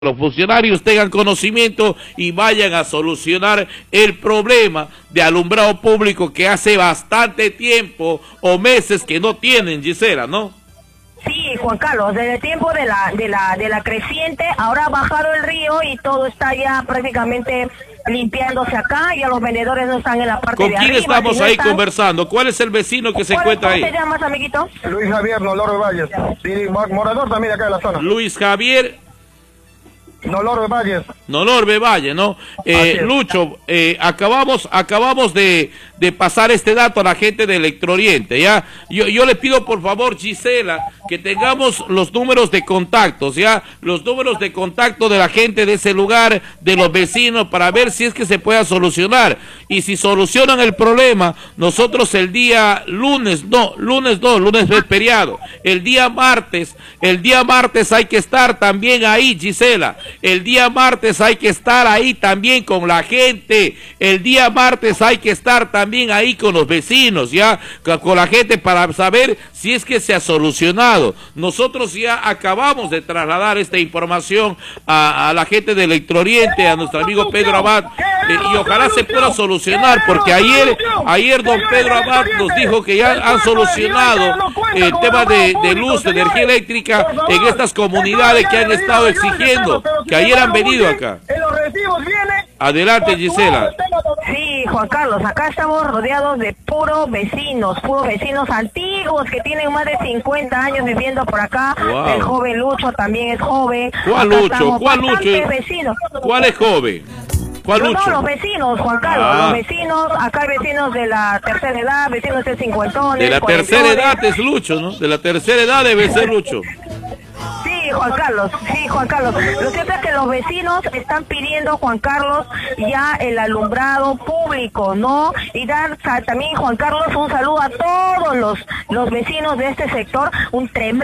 los funcionarios tengan conocimiento y vayan a solucionar el problema de alumbrado público que hace bastante tiempo o meses que no tienen, Gisela, ¿no? Sí, Juan Carlos, desde el tiempo de la creciente, ahora ha bajado el río y todo está ya prácticamente limpiándose acá, ya los vendedores no están en la parte de arriba. ¿Con quién estamos ahí conversando? ¿Cuál es el vecino que se encuentra ahí? ¿Cómo te llamas, amiguito? Luis Javier Nolor de Valles, sí, morador también acá de la zona. Luis Javier Nolor de Valles. Nolor de Valle, ¿no? Lucho, acabamos de pasar este dato a la gente de Electrooriente, ¿ya? Yo le pido por favor, Gisela, que tengamos los números de contactos, ¿ya? Los números de contacto de la gente de ese lugar, de los vecinos, para ver si es que se pueda solucionar. Y si solucionan el problema, nosotros el día lunes es feriado. El día martes hay que estar también ahí, Gisela. El día martes hay que estar ahí también con la gente. El día martes hay que estar también ahí con los vecinos, ya, con la gente para saber si es que se ha solucionado. Nosotros ya acabamos de trasladar esta información a la gente de Electrooriente, a nuestro amigo Pedro Abad, y ojalá se pueda solucionar, porque ayer don Pedro Abad nos dijo que ya han solucionado el tema de luz, de energía eléctrica en estas comunidades que han estado exigiendo, que ayer han venido acá. Adelante, Gisela. Sí, Juan Carlos, acá estamos rodeados de puros vecinos antiguos que tienen más de 50 años viviendo por acá. Wow. El joven Lucho también es joven. ¿Cuál Lucho? ¿Cuál Lucho? Vecinos. ¿Cuál es joven? ¿Cuál Lucho? No, los vecinos, Juan Carlos, los vecinos, acá hay vecinos de la tercera edad, vecinos de 50. De la tercera edad es Lucho, ¿no? De la tercera edad debe ser Lucho. Sí, Juan Carlos. Lo cierto es que los vecinos están pidiendo, Juan Carlos, ya el alumbrado público, ¿no? Y dar también, Juan Carlos, un saludo a todos los vecinos de este sector, un tremendo